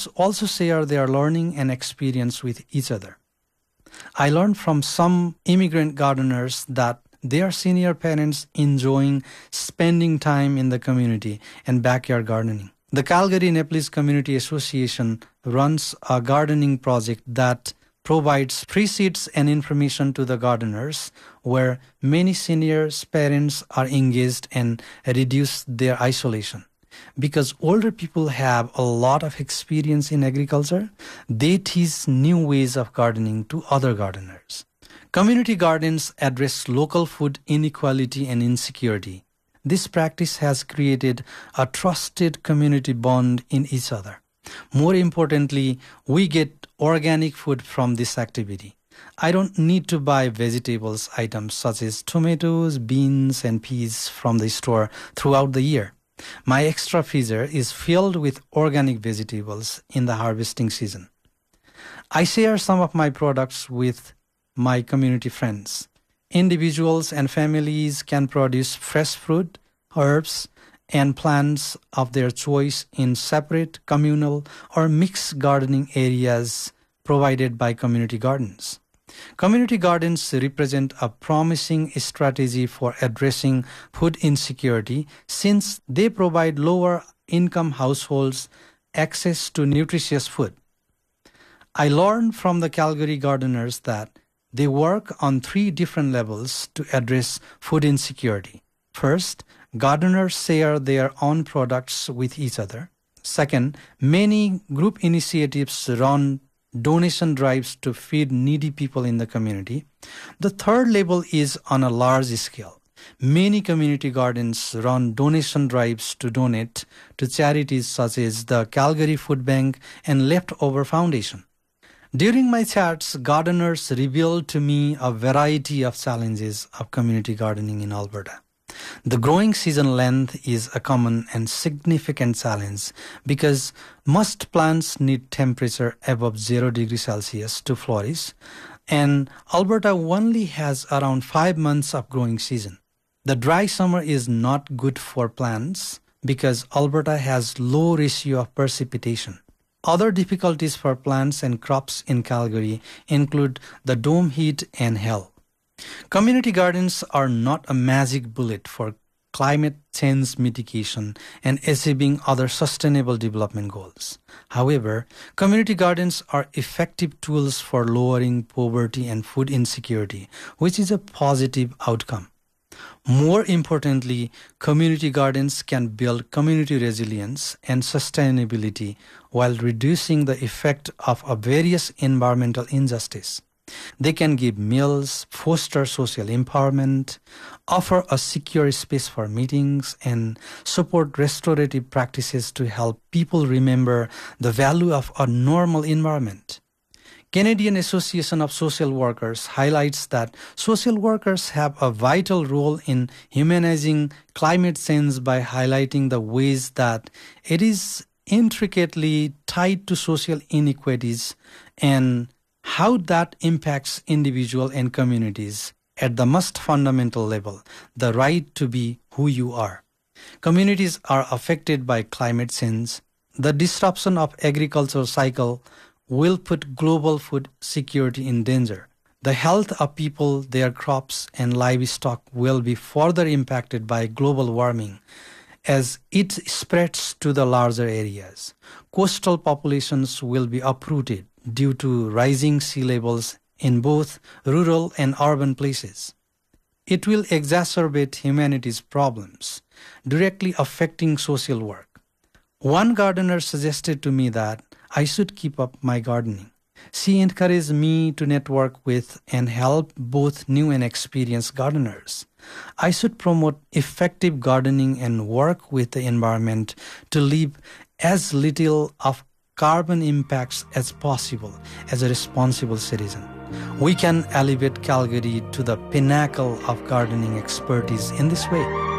Gardeners also share their learning and experience with each other. I learned from some immigrant gardeners that their senior parents enjoying spending time in the community and backyard gardening. The Calgary Nepalese Community Association runs a gardening project that provides free seeds and information to the gardeners, where many senior parents are engaged and reduce their isolation. Because older people have a lot of experience in agriculture, they teach new ways of gardening to other gardeners. Community gardens address local food inequality and insecurity. This practice has created a trusted community bond in each other. More importantly, we get organic food from this activity. I don't need to buy vegetables items such as tomatoes, beans, and peas from the store throughout the year. My extra freezer is filled with organic vegetables in the harvesting season. I share some of my products with my community friends. Individuals and families can produce fresh fruit, herbs, and plants of their choice in separate, communal, or mixed gardening areas provided by community gardens. Community gardens represent a promising strategy for addressing food insecurity since they provide lower-income households access to nutritious food. I learned from the Calgary gardeners that they work on 3 different levels to address food insecurity. First, gardeners share their own products with each other. Second, many group initiatives run donation drives to feed needy people in the community. The third level is on a large scale. Many community gardens run donation drives to donate to charities such as the Calgary Food Bank and Leftover Foundation. During my chats, gardeners revealed to me a variety of challenges of community gardening in Alberta. The growing season length is a common and significant challenge because most plants need temperature above 0 degrees Celsius to flourish, and Alberta only has around 5 months of growing season. The dry summer is not good for plants because Alberta has low ratio of precipitation. Other difficulties for plants and crops in Calgary include the dome heat and hail. Community gardens are not a magic bullet for climate change mitigation and achieving other sustainable development goals. However, community gardens are effective tools for lowering poverty and food insecurity, which is a positive outcome. More importantly, community gardens can build community resilience and sustainability while reducing the effect of various environmental injustice. They can give meals, foster social empowerment, offer a secure space for meetings, and support restorative practices to help people remember the value of a normal environment. Canadian Association of Social Workers highlights that social workers have a vital role in humanizing climate change by highlighting the ways that it is intricately tied to social inequities and how that impacts individuals and communities at the most fundamental level, the right to be who you are. Communities are affected by climate change. The disruption of agricultural cycle will put global food security in danger. The health of people, their crops, and livestock will be further impacted by global warming as it spreads to the larger areas. Coastal populations will be uprooted due to rising sea levels in both rural and urban places. It will exacerbate humanity's problems, directly affecting social work. One gardener suggested to me that I should keep up my gardening. She encouraged me to network with and help both new and experienced gardeners. I should promote effective gardening and work with the environment to leave as little of carbon impacts as possible as a responsible citizen. We can elevate Calgary to the pinnacle of gardening expertise in this way.